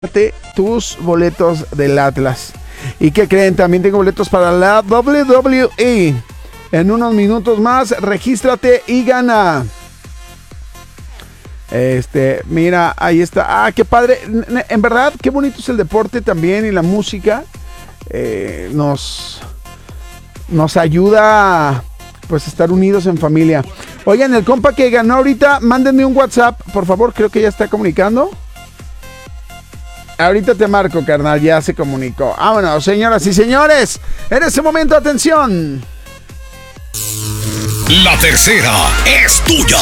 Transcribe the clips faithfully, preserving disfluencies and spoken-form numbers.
tus boletos del Atlas. ¿Y qué creen? También tengo boletos para la doble u doble u E. En unos minutos más, regístrate y gana. Este, mira, ahí está. Ah, qué padre. En verdad, qué bonito es el deporte también y la música. Eh, nos, nos ayuda pues a estar unidos en familia. Oigan, el compa que ganó ahorita, mándenme un WhatsApp, por favor, creo que ya está comunicando. Ahorita te marco, carnal, ya se comunicó. Vámonos, señoras y señores. En ese momento, atención. La tercera es tuya.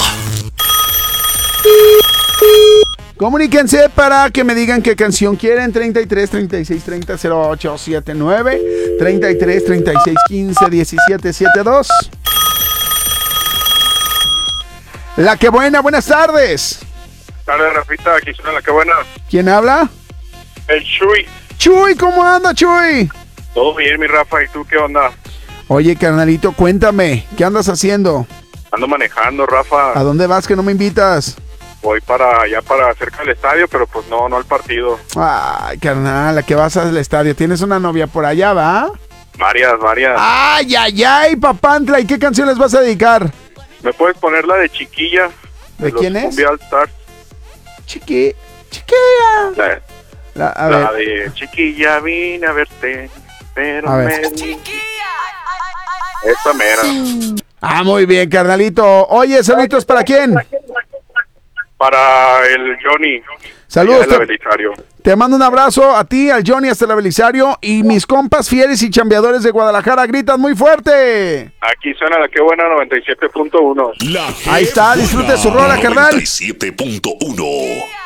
Comuníquense para que me digan qué canción quieren. treinta y tres, treinta y seis, treinta, cero ocho setenta y nueve, treinta y tres, treinta y seis, quince, diecisiete, setenta y dos. La que buena, buenas tardes. Tarde, Rafita, aquí suena La que buena. ¿Quién habla? El Chuy. Chuy, ¿cómo anda, Chuy? Todo bien, mi Rafa, ¿y tú qué onda? Oye, carnalito, cuéntame, ¿qué andas haciendo? Ando manejando, Rafa. ¿A dónde vas que no me invitas? Voy para allá, para cerca del estadio, pero pues no, no al partido. Ay, carnal, ¿a qué vas al estadio? ¿Tienes una novia por allá, va? Varias, varias. Ay, ay, ay, papantla, ¿y qué canción les vas a dedicar? ¿Me puedes poner la de Chiquilla? ¿De los quién es? Cumbia All Stars. Chiqui, chiquilla. La, La, a la ver. de Chiquilla, vine a verte, pero A ver. me... Esta mera. Ah, muy bien, carnalito. Oye, saluditos, ¿para quién? Para el Johnny. Saludos. Allá de la Belisario. Te mando un abrazo a ti, al Johnny, hasta la Belisario. Y mis compas fieles y chambeadores de Guadalajara gritan muy fuerte. Aquí suena La que buena noventa y siete punto uno. La Ahí está, disfrute su rola, carnal. noventa y siete punto uno.